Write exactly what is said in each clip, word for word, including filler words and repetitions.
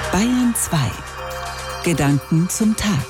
Bayern zwei. Gedanken zum Tag.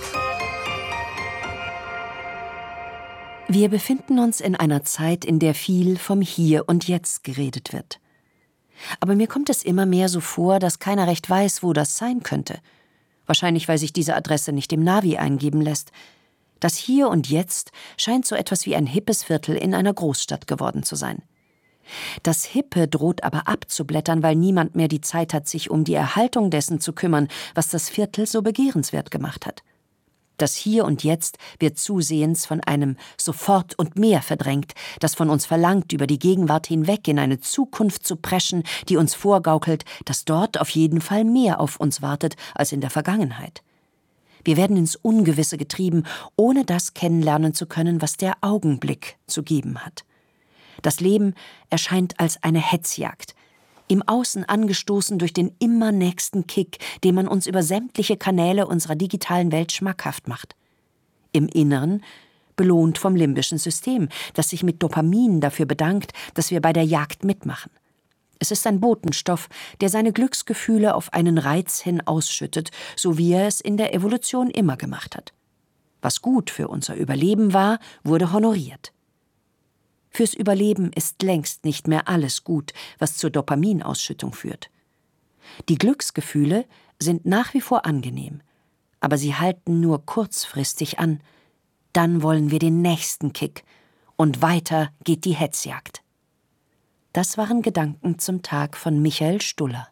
Wir befinden uns in einer Zeit, in der viel vom Hier und Jetzt geredet wird. Aber mir kommt es immer mehr so vor, dass keiner recht weiß, wo das sein könnte. Wahrscheinlich, weil sich diese Adresse nicht im Navi eingeben lässt. Das Hier und Jetzt scheint so etwas wie ein hippes Viertel in einer Großstadt geworden zu sein. Das Hippe droht aber abzublättern, weil niemand mehr die Zeit hat, sich um die Erhaltung dessen zu kümmern, was das Viertel so begehrenswert gemacht hat. Das Hier und Jetzt wird zusehends von einem Sofort und mehr verdrängt, das von uns verlangt, über die Gegenwart hinweg in eine Zukunft zu preschen, die uns vorgaukelt, dass dort auf jeden Fall mehr auf uns wartet als in der Vergangenheit. Wir werden ins Ungewisse getrieben, ohne das kennenlernen zu können, was der Augenblick zu geben hat. Das Leben erscheint als eine Hetzjagd, im Außen angestoßen durch den immer nächsten Kick, den man uns über sämtliche Kanäle unserer digitalen Welt schmackhaft macht. Im Inneren belohnt vom limbischen System, das sich mit Dopamin dafür bedankt, dass wir bei der Jagd mitmachen. Es ist ein Botenstoff, der seine Glücksgefühle auf einen Reiz hin ausschüttet, so wie er es in der Evolution immer gemacht hat. Was gut für unser Überleben war, wurde honoriert. Fürs Überleben ist längst nicht mehr alles gut, was zur Dopaminausschüttung führt. Die Glücksgefühle sind nach wie vor angenehm, aber sie halten nur kurzfristig an. Dann wollen wir den nächsten Kick und weiter geht die Hetzjagd. Das waren Gedanken zum Tag von Michael Stuller.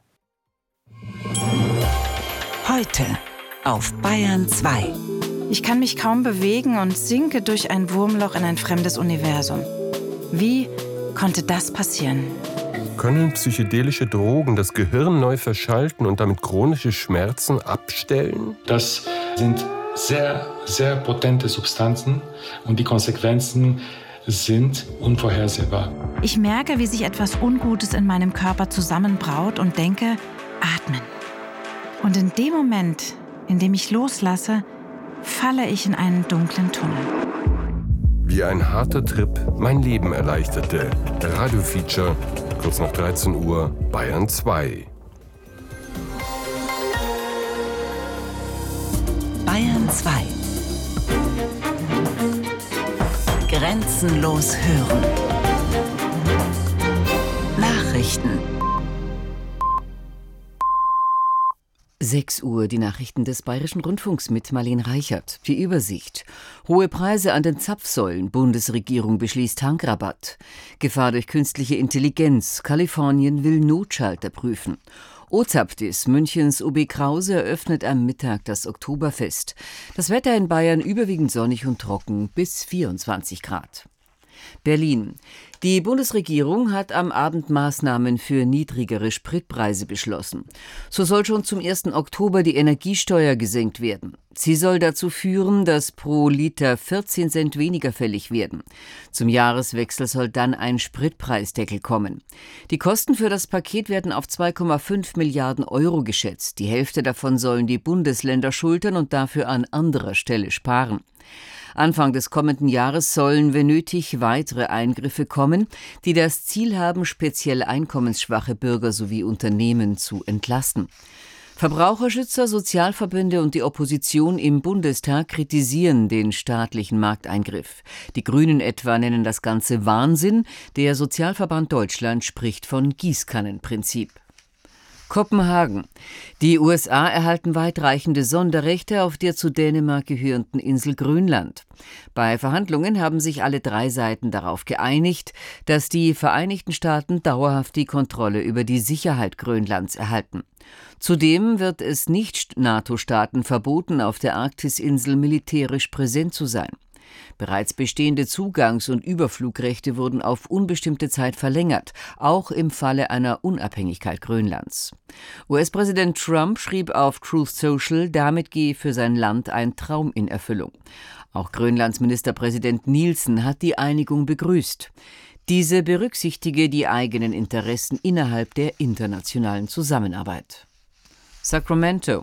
Heute auf Bayern zwei. Ich kann mich kaum bewegen und sinke durch ein Wurmloch in ein fremdes Universum. Wie konnte das passieren? Können psychedelische Drogen das Gehirn neu verschalten und damit chronische Schmerzen abstellen? Das sind sehr, sehr potente Substanzen und die Konsequenzen sind unvorhersehbar. Ich merke, wie sich etwas Ungutes in meinem Körper zusammenbraut und denke, atmen. Und in dem Moment, in dem ich loslasse, falle ich in einen dunklen Tunnel. Wie ein harter Trip mein Leben erleichterte. Radio-Feature, kurz nach dreizehn Uhr, Bayern zwei. Bayern zwei. Grenzenlos hören. Nachrichten. sechs Uhr, die Nachrichten des Bayerischen Rundfunks mit Marlene Reichert. Die Übersicht. Hohe Preise an den Zapfsäulen. Bundesregierung beschließt Tankrabatt. Gefahr durch künstliche Intelligenz. Kalifornien will Notschalter prüfen. Ozapftis, Münchens O B Krause, eröffnet am Mittag das Oktoberfest. Das Wetter in Bayern überwiegend sonnig und trocken bis vierundzwanzig Grad. Berlin. Die Bundesregierung hat am Abend Maßnahmen für niedrigere Spritpreise beschlossen. So soll schon zum ersten Oktober die Energiesteuer gesenkt werden. Sie soll dazu führen, dass pro Liter vierzehn Cent weniger fällig werden. Zum Jahreswechsel soll dann ein Spritpreisdeckel kommen. Die Kosten für das Paket werden auf zwei Komma fünf Milliarden Euro geschätzt. Die Hälfte davon sollen die Bundesländer schultern und dafür an anderer Stelle sparen. Anfang des kommenden Jahres sollen, wenn nötig, weitere Eingriffe kommen, die das Ziel haben, speziell einkommensschwache Bürger sowie Unternehmen zu entlasten. Verbraucherschützer, Sozialverbände und die Opposition im Bundestag kritisieren den staatlichen Markteingriff. Die Grünen etwa nennen das Ganze Wahnsinn. Der Sozialverband Deutschland spricht von Gießkannenprinzip. Kopenhagen. Die U S A erhalten weitreichende Sonderrechte auf der zu Dänemark gehörenden Insel Grönland. Bei Verhandlungen haben sich alle drei Seiten darauf geeinigt, dass die Vereinigten Staaten dauerhaft die Kontrolle über die Sicherheit Grönlands erhalten. Zudem wird es Nicht-NATO-Staaten verboten, auf der Arktisinsel militärisch präsent zu sein. Bereits bestehende Zugangs- und Überflugrechte wurden auf unbestimmte Zeit verlängert, auch im Falle einer Unabhängigkeit Grönlands. U S-Präsident Trump schrieb auf Truth Social, damit gehe für sein Land ein Traum in Erfüllung. Auch Grönlands Ministerpräsident Nielsen hat die Einigung begrüßt. Diese berücksichtige die eigenen Interessen innerhalb der internationalen Zusammenarbeit. Sacramento.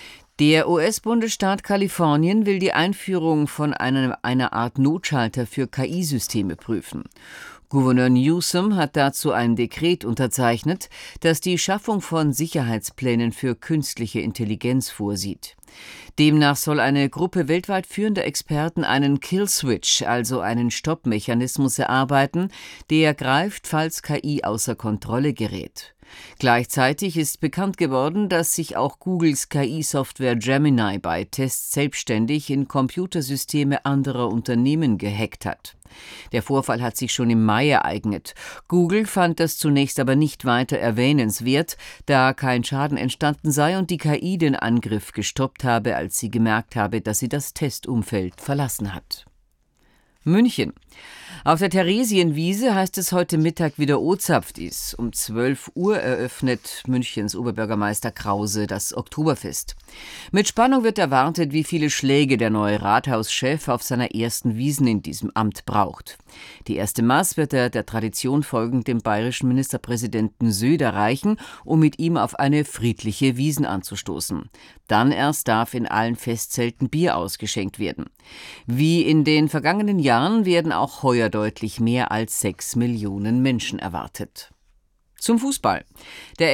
Der U S-Bundesstaat Kalifornien will die Einführung von einer, einer Art Notschalter für K I-Systeme prüfen. Gouverneur Newsom hat dazu ein Dekret unterzeichnet, das die Schaffung von Sicherheitsplänen für künstliche Intelligenz vorsieht. Demnach soll eine Gruppe weltweit führender Experten einen Kill-Switch, also einen Stoppmechanismus, erarbeiten, der greift, falls K I außer Kontrolle gerät. Gleichzeitig ist bekannt geworden, dass sich auch Googles K I-Software Gemini bei Tests selbstständig in Computersysteme anderer Unternehmen gehackt hat. Der Vorfall hat sich schon im Mai ereignet. Google fand das zunächst aber nicht weiter erwähnenswert, da kein Schaden entstanden sei und die K I den Angriff gestoppt habe, als sie gemerkt habe, dass sie das Testumfeld verlassen hat. München. Auf der Theresienwiese heißt es heute Mittag wieder Ozapftis. Um zwölf Uhr eröffnet Münchens Oberbürgermeister Krause das Oktoberfest. Mit Spannung wird erwartet, wie viele Schläge der neue Rathauschef auf seiner ersten Wiesn in diesem Amt braucht. Die erste Maß wird er der Tradition folgend dem bayerischen Ministerpräsidenten Söder reichen, um mit ihm auf eine friedliche Wiesn anzustoßen. Dann erst darf in allen Festzelten Bier ausgeschenkt werden. Wie in den vergangenen Jahren werden auch heuer deutlich mehr als sechs Millionen Menschen erwartet. Zum Fußball. Der